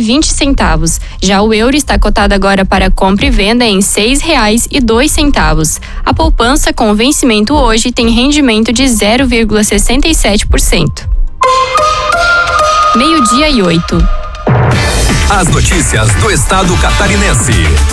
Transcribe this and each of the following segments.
R$6,20. Já o euro está cotado agora para compra e venda em R$6,02. A poupança com vencimento hoje tem rendimento de 0,67%. 12:08. As notícias do estado catarinense.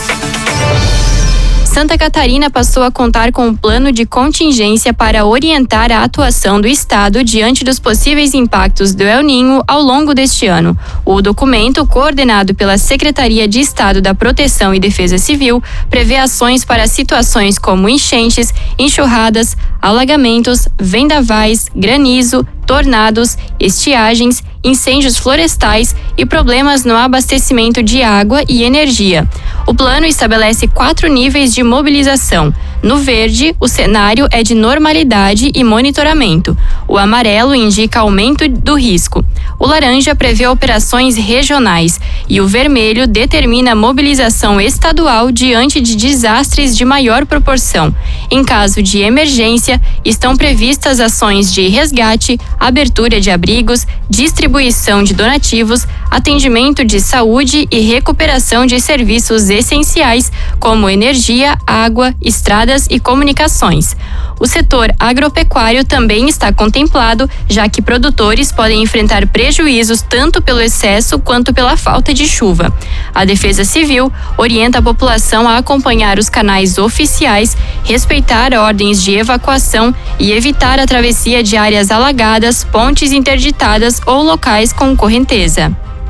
Santa Catarina passou a contar com um plano de contingência para orientar a atuação do estado diante dos possíveis impactos do El Niño ao longo deste ano. O documento, coordenado pela Secretaria de Estado da Proteção e Defesa Civil, prevê ações para situações como enchentes, enxurradas, alagamentos, vendavais, granizo, tornados, estiagens, incêndios florestais e problemas no abastecimento de água e energia. O plano estabelece 4 níveis de mobilização. No verde, o cenário é de normalidade e monitoramento. O amarelo indica aumento do risco. O laranja prevê operações regionais e o vermelho determina mobilização estadual diante de desastres de maior proporção. Em caso de emergência, estão previstas ações de resgate, abertura de abrigos, distribuição de donativos, atendimento de saúde e recuperação de serviços essenciais, como energia, água, estradas e comunicações. O setor agropecuário também está contemplado, já que produtores podem enfrentar prejuízos tanto pelo excesso quanto pela falta de chuva. A Defesa Civil orienta a população a acompanhar os canais oficiais, respeitar ordens de evacuação e evitar a travessia de áreas alagadas, pontes interditadas ou locais com correnteza.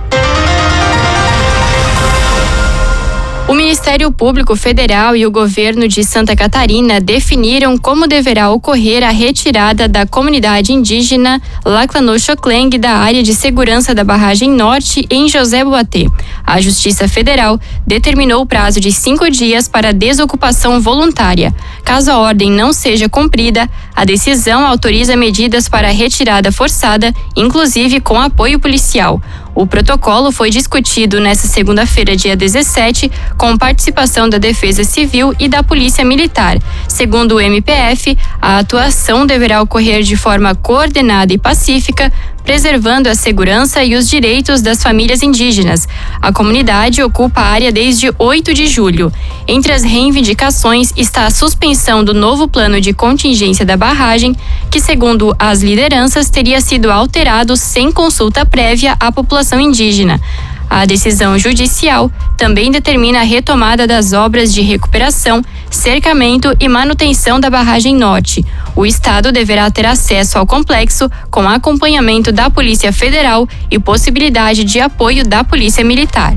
O Ministério Público Federal e o governo de Santa Catarina definiram como deverá ocorrer a retirada da comunidade indígena Lacanoxocleng da área de segurança da barragem norte em José Boatê. A Justiça Federal determinou o prazo de 5 dias para desocupação voluntária. Caso a ordem não seja cumprida, a decisão autoriza medidas para retirada forçada, inclusive com apoio policial. O protocolo foi discutido nesta segunda-feira, dia 17, com participação da Defesa Civil e da Polícia Militar. Segundo o MPF, a atuação deverá ocorrer de forma coordenada e pacífica, preservando a segurança e os direitos das famílias indígenas. A comunidade ocupa a área desde 8 de julho. Entre as reivindicações está a suspensão do novo plano de contingência da barragem, que, segundo as lideranças, teria sido alterado sem consulta prévia à população indígena. A decisão judicial também determina a retomada das obras de recuperação, cercamento e manutenção da barragem norte. O Estado deverá ter acesso ao complexo com acompanhamento da Polícia Federal e possibilidade de apoio da Polícia Militar.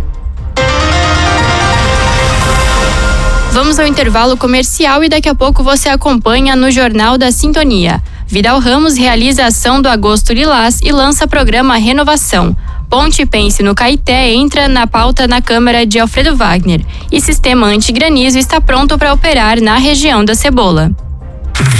Vamos ao intervalo comercial e daqui a pouco você acompanha no Jornal da Sintonia. Vidal Ramos realiza a ação do Agosto Lilás e lança programa Renovação. Ponte Pense no Caeté entra na pauta na Câmara de Alfredo Wagner e sistema antigranizo está pronto para operar na região da Cebola.